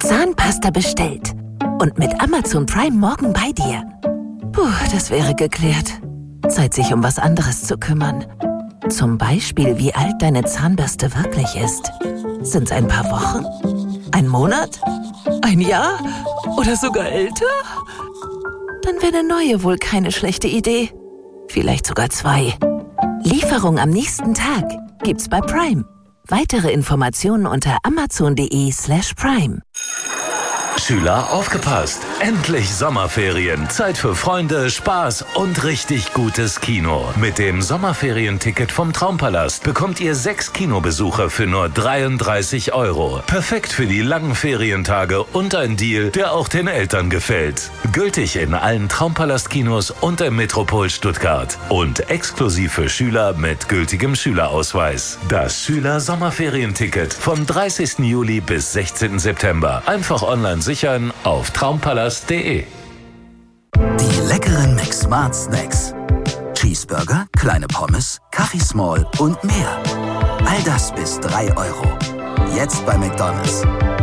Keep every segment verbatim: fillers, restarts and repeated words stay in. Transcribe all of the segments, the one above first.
Zahnpasta bestellt. Und mit Amazon Prime morgen bei dir. Puh, das wäre geklärt. Zeit, sich um was anderes zu kümmern. Zum Beispiel, wie alt deine Zahnbürste wirklich ist. Sind's ein paar Wochen? Ein Monat? Ein Jahr? Oder sogar älter? Dann wäre eine neue wohl keine schlechte Idee. Vielleicht sogar zwei. Lieferung am nächsten Tag gibt's bei Prime. Weitere Informationen unter amazon.de slash prime. Schüler, aufgepasst! Endlich Sommerferien. Zeit für Freunde, Spaß und richtig gutes Kino. Mit dem Sommerferienticket vom Traumpalast bekommt ihr sechs Kinobesuche für nur dreiunddreißig Euro. Perfekt für die langen Ferientage und ein Deal, der auch den Eltern gefällt. Gültig in allen Traumpalast-Kinos und im Metropol Stuttgart. Und exklusiv für Schüler mit gültigem Schülerausweis. Das Schüler-Sommerferienticket vom dreißigsten Juli bis sechzehnten September. Einfach online sichern auf traumpalast punkt de. Die leckeren McSmart Snacks. Cheeseburger, kleine Pommes, Kaffee Small und mehr. All das bis drei Euro. Jetzt bei McDonald's.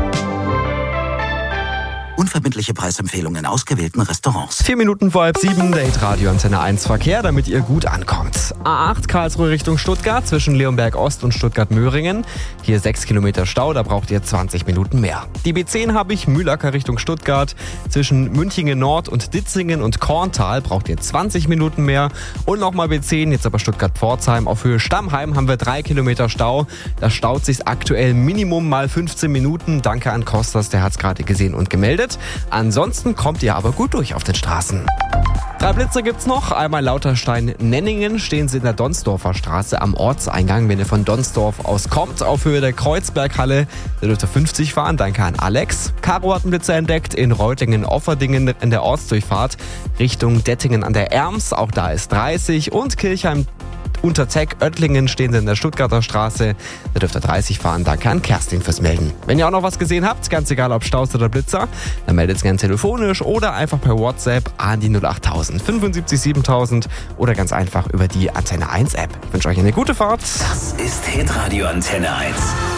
Unverbindliche Preisempfehlungen in ausgewählten Restaurants. Vier Minuten vor halb sieben, der Hitradio Antenne eins Verkehr, damit ihr gut ankommt. A acht Karlsruhe Richtung Stuttgart, zwischen Leonberg Ost und Stuttgart-Möhringen. Hier sechs Kilometer Stau, da braucht ihr zwanzig Minuten mehr. Die B zehn habe ich, Mühlacker Richtung Stuttgart. Zwischen Münchingen Nord und Ditzingen und Korntal braucht ihr zwanzig Minuten mehr. Und nochmal B zehn, jetzt aber Stuttgart-Pforzheim. Auf Höhe Stammheim haben wir drei Kilometer Stau. Da staut sich aktuell Minimum mal fünfzehn Minuten. Danke an Kostas, der hat es gerade gesehen und gemeldet. Ansonsten kommt ihr aber gut durch auf den Straßen. Drei Blitze gibt's noch. Einmal Lauterstein-Nenningen, stehen sie in der Donsdorfer Straße am Ortseingang. Wenn ihr von Donsdorf aus kommt, auf Höhe der Kreuzberghalle, da dürft ihr fünfzig fahren. Danke an Alex. Caro hat einen Blitzer entdeckt in Reutingen-Offerdingen in der Ortsdurchfahrt Richtung Dettingen an der Erms. Auch da ist dreißig. Und Kirchheim unter Teck, Oettlingen stehen sie in der Stuttgarter Straße. Da dürft ihr dreißig fahren. Danke an Kerstin fürs Melden. Wenn ihr auch noch was gesehen habt, ganz egal ob Staus oder Blitzer, dann meldet es gerne telefonisch oder einfach per WhatsApp an die null achttausend fünfundsiebzig siebentausend oder ganz einfach über die Antenne eins App. Ich wünsche euch eine gute Fahrt. Das ist Hitradio Antenne eins.